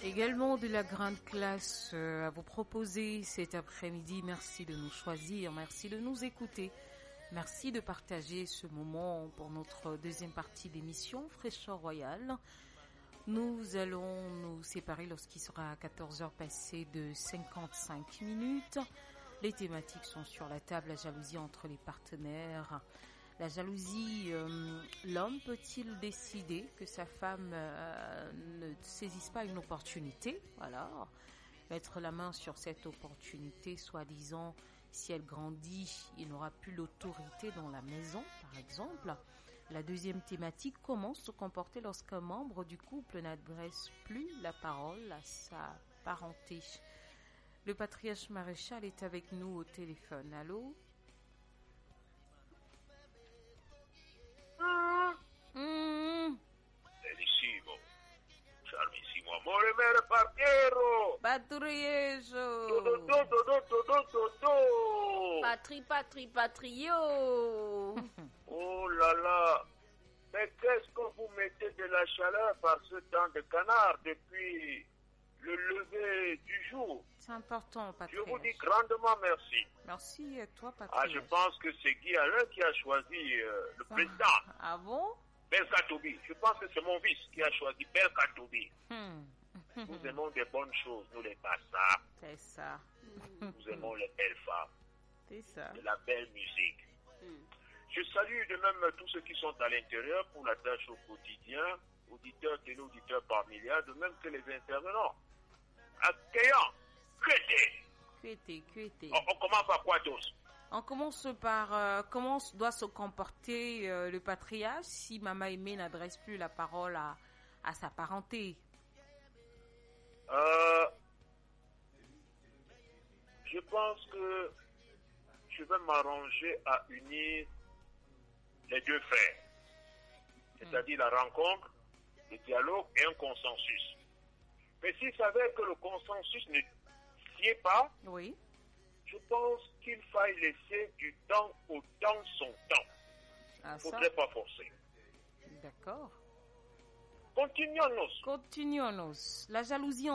Également de la grande classe à vous proposer cet après-midi. Merci de nous choisir, merci de nous écouter. Merci de partager ce moment pour notre deuxième partie d'émission Fraîcheur Royale. Nous allons nous séparer lorsqu'il sera 14h passé de 55 minutes. Les thématiques sont sur la table, la jalousie entre les partenaires. La jalousie, l'homme peut-il décider que sa femme ne saisisse pas une opportunité? Voilà, mettre la main sur cette opportunité, soi-disant, si elle grandit, il n'aura plus l'autorité dans la maison, par exemple. La deuxième thématique, comment se comporter lorsqu'un membre du couple n'adresse plus la parole à sa parenté? Le patriarche maréchal est avec nous au téléphone. Allô? Benissimo, charmissimo amore mio partiero. Patriejo. Patrio. Oh là là, mais qu'est-ce que vous mettez de la chaleur par ce temps de canard depuis le lever du jour? C'est important, Je patriarche. vous dis grandement merci. Merci à toi, Ah, patriarche. je pense que c'est Guy Alain qui a choisi le président. Ah bon? Belkatobi. Je pense que c'est mon fils qui a choisi Belkatobi. Nous aimons des bonnes choses, nous les Bassa. C'est ça. Nous aimons les belles femmes, C'est ça. de la belle musique. Je salue de même tous ceux qui sont à l'intérieur pour la tâche au quotidien, auditeurs, téléauditeurs par milliards, de même que les intervenants. Accueillants, QT. on commence par quoi tous? On commence par comment doit se comporter le patriarche si Mama Aimée n'adresse plus la parole à sa parenté. Je pense que je vais m'arranger à unir les deux frères, c'est-à-dire la rencontre, le dialogue et un consensus. Mais s'il s'avère que le consensus ne sied pas, Oui. je pense qu'il faille laisser du temps au temps son temps. Ah, Il ne ça. faudrait pas forcer. D'accord. Continuons-nous. Continuons. La jalousie